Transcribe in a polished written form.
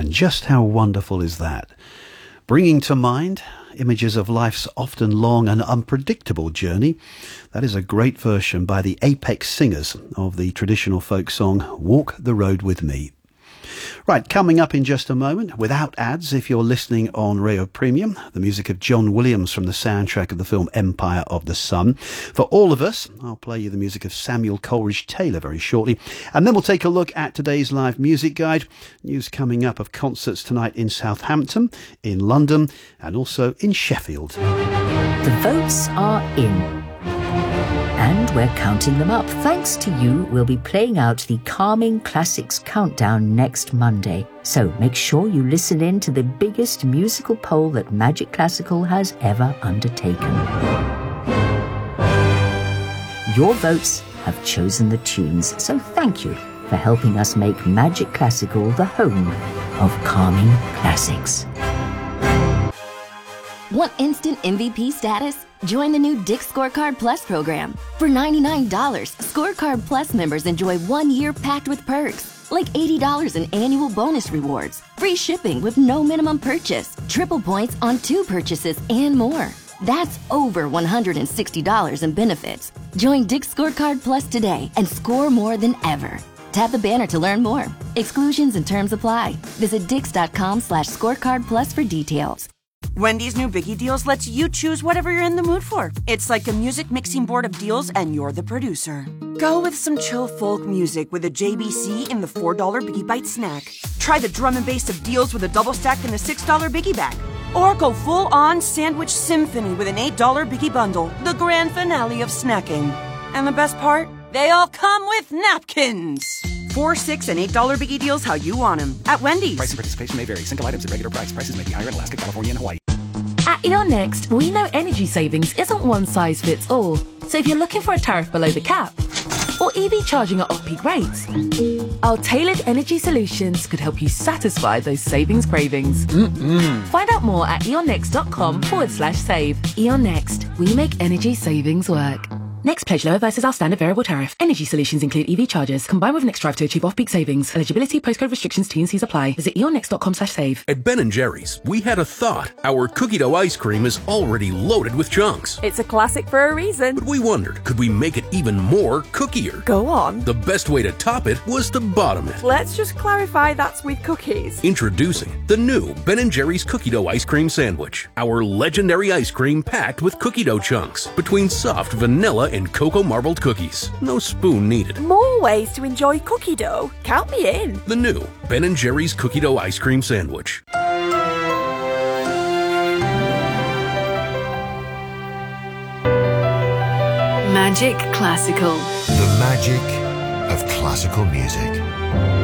And just how wonderful is that? Bringing to mind images of life's often long and unpredictable journey. That is a great version by the Apex Singers of the traditional folk song Walk the Road With Me. Right, coming up in just a moment, without ads, if you're listening on Rio Premium, the music of John Williams from the soundtrack of the film Empire of the Sun. For all of us, I'll play you the music of Samuel Coleridge-Taylor very shortly, and then we'll take a look at today's live music guide. News coming up of concerts tonight in Southampton, in London, and also in Sheffield. The votes are in. And we're counting them up. Thanks to you, we'll be playing out the Calming Classics Countdown next Monday. So make sure you listen in to the biggest musical poll that Magic Classical has ever undertaken. Your votes have chosen the tunes, so thank you for helping us make Magic Classical the home of Calming Classics. Want instant MVP status? Join the new Dick's Scorecard Plus program. For $99, Scorecard Plus members enjoy 1 year packed with perks, like $80 in annual bonus rewards, free shipping with no minimum purchase, triple points on 2 purchases, and more. That's over $160 in benefits. Join Dick's Scorecard Plus today and score more than ever. Tap the banner to learn more. Exclusions and terms apply. Visit dix.com/scorecardplus for details. Wendy's new Biggie Deals lets you choose whatever you're in the mood for. It's like a music mixing board of deals, and you're the producer. Go with some chill folk music with a JBC in the $4 Biggie Bite snack. Try the drum and bass of deals with a double stack in the $6 Biggie bag. Or go full-on sandwich symphony with an $8 Biggie bundle, the grand finale of snacking. And the best part? They all come with napkins. $4, $6, and $8 Biggie Deals how you want them at Wendy's. Price and participation may vary. Single items at regular price. Prices may be higher in Alaska, California, and Hawaii. At E.ON Next, we know energy savings isn't one size fits all. So if you're looking for a tariff below the cap, or EV charging at off-peak rates, our tailored energy solutions could help you satisfy those savings cravings. Find out more at eonnext.com/save. E.ON Next, we make energy savings work. Next pledge lower versus our standard variable tariff. Energy solutions include EV chargers, combined with Next Drive to achieve off-peak savings. Eligibility, postcode restrictions, T&Cs apply. Visit eonnext.com/save. At Ben & Jerry's, we had a thought. Our cookie dough ice cream is already loaded with chunks. It's a classic for a reason. But we wondered, could we make it even more cookier? Go on. The best way to top it was to bottom it. Let's just clarify that's with cookies. Introducing the new Ben & Jerry's cookie dough ice cream sandwich. Our legendary ice cream packed with cookie dough chunks between soft vanilla and cocoa marbled cookies. No spoon needed. More ways to enjoy cookie dough. Count me in. The new Ben & Jerry's cookie dough ice cream sandwich. Magic Classical. The magic of classical music.